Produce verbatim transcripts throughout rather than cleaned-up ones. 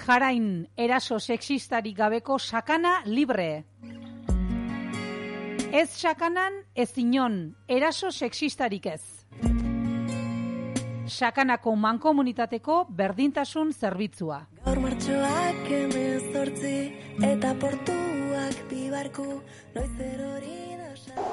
jarain eraso sexistarik gabeko sakana libre. Ez sakanan, ez inon, eraso sexistarik ez. Sakanako mankomunitateko berdintasun zerbitzua. Gaur martxoak hemezortzi eta portuak bibarku noiz erori da.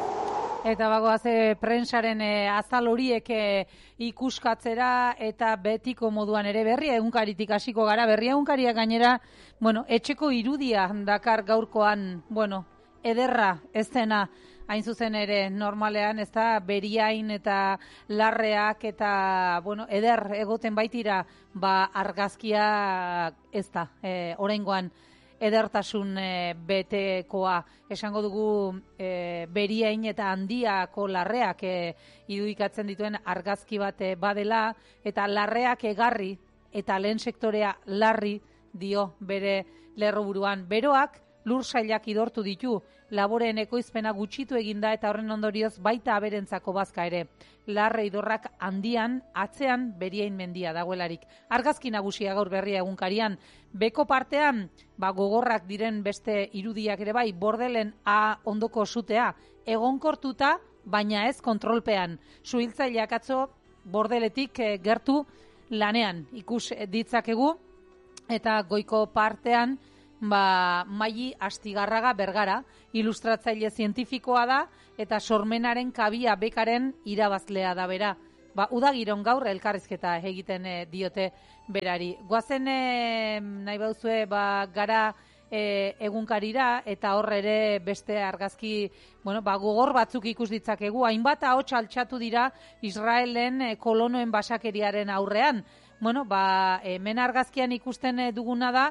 Eta bagoaz e, prensaren e, azal horiek e, ikuskatzera eta betiko moduan ere berria egunkaritik hasiko gara. Berria egunkaria gainera, bueno, etxeko irudia dakar gaurkoan, bueno, ederra ez dena, hain zuzen ere normalean, ez da, beriain eta larreak eta, bueno, eder egoten baitira, ba, argazkia ez da, e, oraingoan edertasun e, betekoa. Esango dugu e, beriain eta handiako larreak e, irudikatzen dituen argazki bat e, badela, eta larreak egarri eta lehen sektorea larri dio bere lerroburuan. Beroak lur sailak idortu ditu, laboreen ekoizpena gutxitu eginda eta horren ondorioz baita aberentzako bazka ere. Larre idorrak handian, atzean beriain mendia dagoelarik. Argazki nagusia gaur berria egunkarian. Beko partean, ba, gogorrak diren beste irudiak ere bai, bordelen A ondoko sutea, egonkortuta, baina ez kontrolpean. Suhiltzaileak atzo bordeletik e, gertu lanean ikus ditzakegu, eta goiko partean, ba, Maili Astigarraga Bergara, ilustratzaile zientifikoa da, eta sormenaren kabia bekaren irabazlea da bera. Ba, udagiron gaur elkarrizketa egiten e, diote berari. Goazen e, nahi bauzue, ba, gara e, egunkarira, eta hor ere beste argazki, bueno, ba, gogor batzuk ikus ditzakegu. Hainbat ahots altxatu dira Israelen e, kolonoen basakeriaren aurrean. Bueno, ba, hemen argazkian ikusten e, duguna da,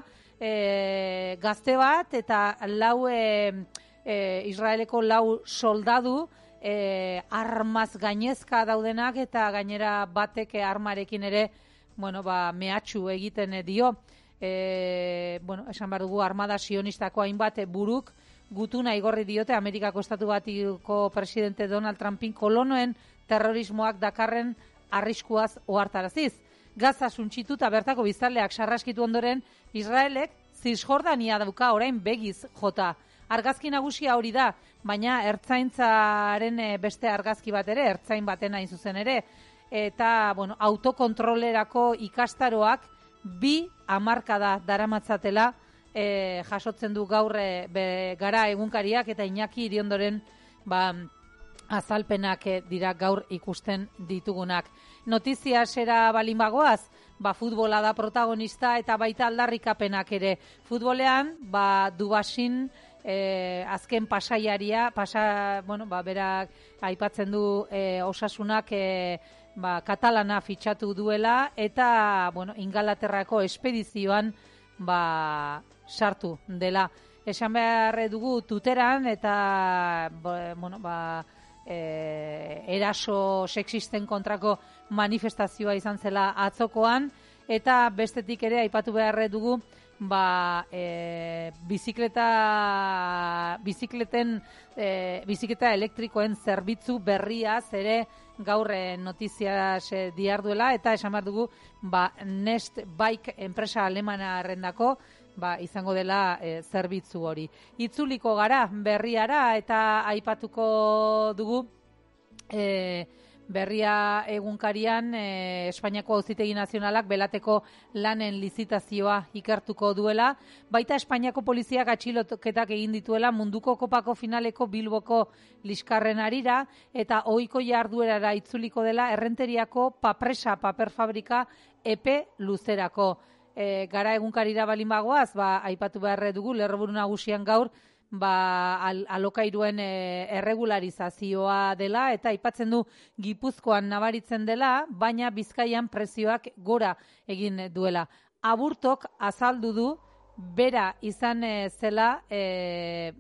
E, gazte bat eta lau e, e, Israeleko lau soldadu e, armaz gainezka daudenak eta gainera batek armarekin ere, bueno, ba, mehatxu egiten dio. E, bueno, esan behar dugu armada sionistako hainbat buruk gutuna igorri diote Amerikako Estatu Batiko presidente Donald Trumpin kolonoen terrorismoak dakarren arriskuaz ohartaraziz. Gaza suntsituta bertako biztanleak sarraskitu ondoren, Israelek Zisjordania dauka orain begiz jota. Argazki nagusia hori da, baina ertzaintzaren beste argazki bat ere, ertzain baten hain zuzen ere, eta bueno, autokontrolerako ikastaroak bi hamarkada daramatzatela e, jasotzen du gaur e, be, gara egunkariak eta Iñaki Iriondoren ba, azalpenak dira gaur ikusten ditugunak. Notizia zera balin bagoaz, ba, futbola da protagonista eta baita aldarrikapenak ere. Futbolean, ba, Dubasin e, azken pasaiaria, pasa, bueno, ba, berak aipatzen du e, osasunak e, ba, katalana fitxatu duela eta, bueno, Ingalaterrako espedizioan ba, sartu dela. Esan behar dugu tuteran eta, bueno, ba, E, eraso sexisten kontrako manifestazioa izan zela atzokoan, eta bestetik ere aipatu behar dugu ba, e, bizikleta bizikleten e, bizikleta elektrikoen zerbitzu berriaz ere gaur e, notiziaz e, diarduela, eta esan behar dugu ba, Nest Bike enpresa alemanarrendako ba, izango dela e, zerbitzu hori. Itzuliko gara berriara eta aipatuko dugu e, berria egunkarian e, Espainiako Auzitegi Nazionalak belateko lanen lizitazioa ikertuko duela, baita Espainiako poliziak atxiloketak egin dituela munduko kopako finaleko Bilboko liskarren arira, eta ohiko jarduerara itzuliko dela Errenteriako Papresa paper fabrika epe luzerako. E, gara egunkarira balin bagoaz, ba, aipatu behar dugu, lerroburu nagusian gaur, ba, al, alokairuen e, erregularizazioa dela, eta aipatzen du Gipuzkoan nabaritzen dela, baina Bizkaian prezioak gora egin duela. Aburtok azaldu du, bera izan e, zela, e,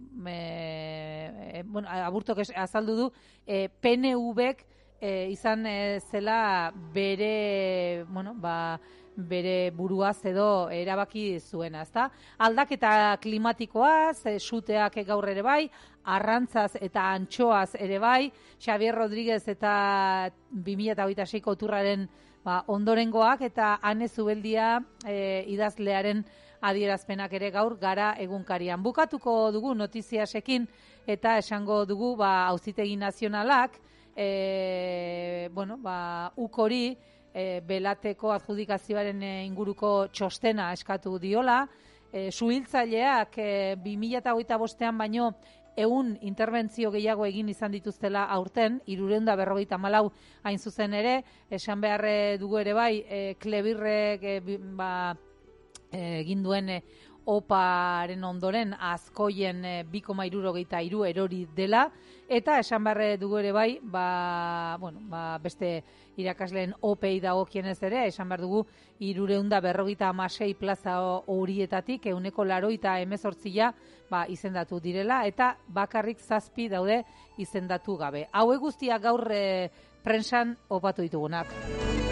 e, bueno, Aburtok azaldu du, e, P N V-ek e, izan e, zela bere, bueno, ba, bere buruaz edo erabaki zuena, ezta? Aldaketa klimatikoaz, suteak gaur ere bai, arrantzaz eta antxoaz ere bai, Xavier Rodríguez eta bi mila hogeita seiko turraren ba, ondorengoak eta Ane Zubeldia e, idazlearen adierazpenak ere gaur gara egunkarian. Bukatuko dugu notiziasekin eta esango dugu ba, Auzitegi Nazionalak e, bueno, ba, ukori e, belateko adjudikazioaren inguruko txostena eskatu diola. E, Suhiltzaileak e, bi mila hogeita bostean baino ehun interbentzio gehiago egin izan dituztela aurten, hirurehun eta berrogeita hamalau hain zuzen ere, esan behar dugu ere bai, e, Klebirrek e, ba, egin duen e, oparen ondoren azkoien e, bi koma hirurogeita hiru erori dela, eta esan behar dugu ere bai, ba, bueno, ba, beste irakasleen opei dagokienez ere, esan behar dugu hirurehun eta berrogeita hamasei plaza horietatik ehuneko laurogeita hemezortzia ba, izendatu direla, eta bakarrik zazpi daude izendatu gabe. Hauek guztiak gaur e, prentsan opatu ditugunak.